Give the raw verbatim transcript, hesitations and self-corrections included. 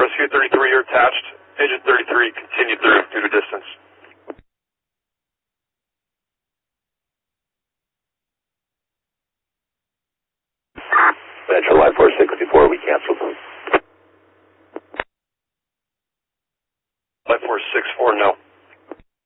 Rescue thirty-three, you're attached. Engine thirty-three, continue through due to distance. Metro Life four six